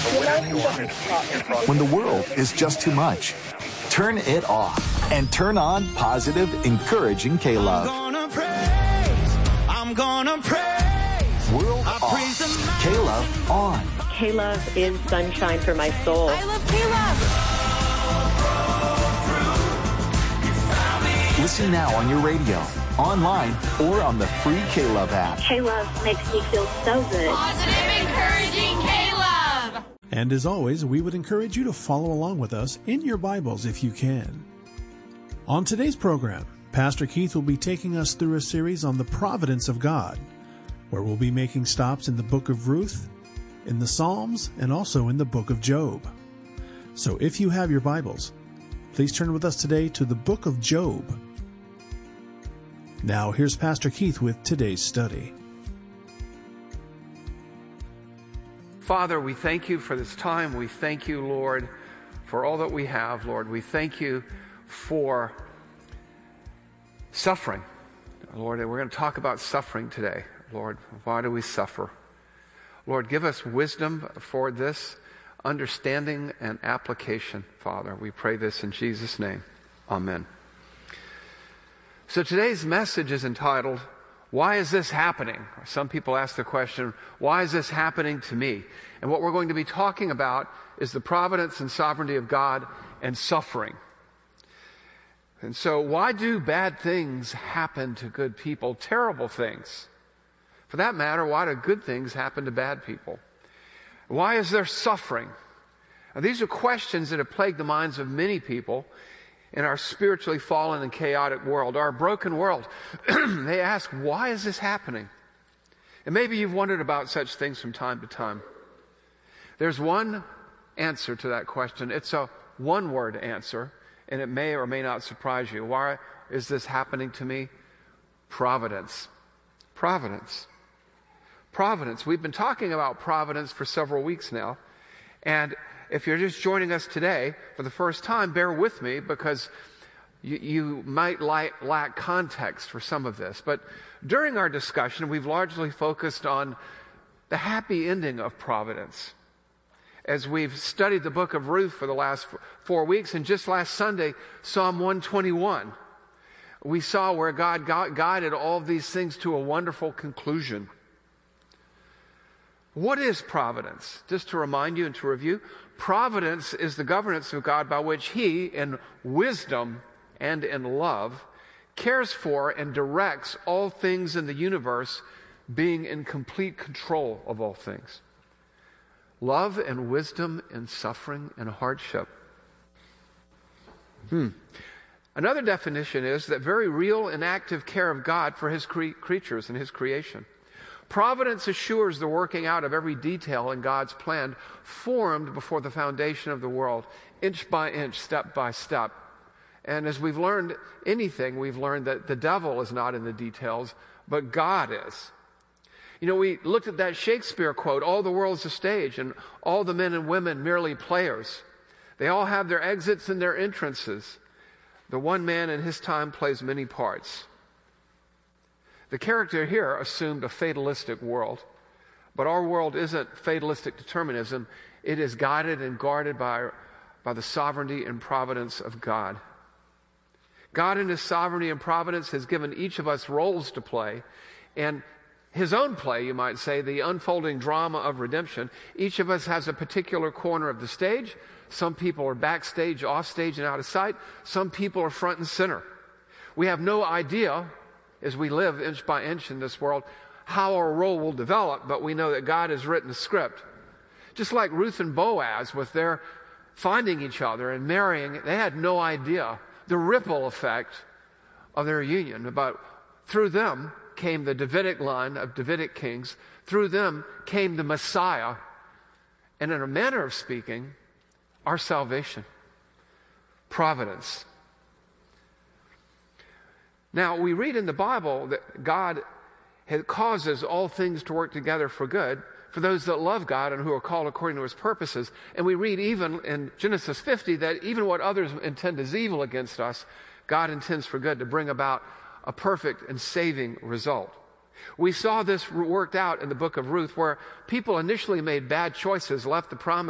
When the world is just too much, turn it off and turn on positive, encouraging K-Love. I'm gonna praise. World off. K-Love on. K-Love is sunshine for my soul. I love K-Love. Listen now on your radio, online, or on the free K-Love app. K-Love makes me feel so good. Positive, encouraging K-Love. And as always, we would encourage you to follow along with us in your Bibles if you can. On today's program, Pastor Keith will be taking us through a series on the providence of God, where we'll be making stops in the book of Ruth, in the Psalms, and also in the book of Job. So if you have your Bibles, please turn with us today to the book of Job. Now here's Pastor Keith with today's study. Father, we thank you for this time. We thank you, Lord, for all that we have, Lord. We thank you for suffering. Lord, we're going to talk about suffering today. Lord, why do we suffer? Lord, give us wisdom for this, understanding and application, Father. We pray this in Jesus' name. Amen. So today's message is entitled, Why is this happening? Some people ask the question, why is this happening to me? And what we're going to be talking about is the providence and sovereignty of God and suffering. And so why do bad things happen to good people? Terrible things. For that matter, why do good things happen to bad people? Why is there suffering? Now, these are questions that have plagued the minds of many people in our spiritually fallen and chaotic world, our broken world. They ask, why is this happening? And maybe you've wondered about such things from time to time. There's one answer to that question. It's a one-word answer, and it may or may not surprise you. Why is this happening to me? Providence. Providence. Providence. We've been talking about providence for several weeks now, and if you're just joining us today for the first time, bear with me because you might lack context for some of this. But during our discussion, we've largely focused on the happy ending of providence. As we've studied the book of Ruth for the last 4 weeks, and just last Sunday, Psalm 121, we saw where God guided all of these things to a wonderful conclusion. What is providence? Just to remind you and to review, providence is the governance of God by which He, in wisdom and in love, cares for and directs all things in the universe, being in complete control of all things. Love and wisdom in suffering and hardship. Another definition is that very real and active care of God for His creatures and His creation. Providence assures the working out of every detail in God's plan formed before the foundation of the world, inch by inch, step by step. And as we've learned anything, we've learned that the devil is not in the details, but God is. You know, we looked at that Shakespeare quote, all the world's a stage and all the men and women merely players. They all have their exits and their entrances. The one man in his time plays many parts. The character here assumed a fatalistic world, but our world isn't fatalistic determinism. It is guided and guarded by the sovereignty and providence of God. God in His sovereignty and providence has given each of us roles to play, and His own play, you might say, the unfolding drama of redemption. Each of us has a particular corner of the stage. Some people are backstage, offstage, and out of sight. Some people are front and center. We have no idea, as we live inch by inch in this world, how our role will develop, but we know that God has written a script. Just like Ruth and Boaz, with their finding each other and marrying, they had no idea the ripple effect of their union. But through them came the Davidic line of Davidic kings. Through them came the Messiah. And in a manner of speaking, our salvation. Providence. Now, we read in the Bible that God causes all things to work together for good for those that love God and who are called according to His purposes. And we read even in Genesis 50 that even what others intend as evil against us, God intends for good to bring about a perfect and saving result. We saw this worked out in the book of Ruth, where people initially made bad choices, left the promise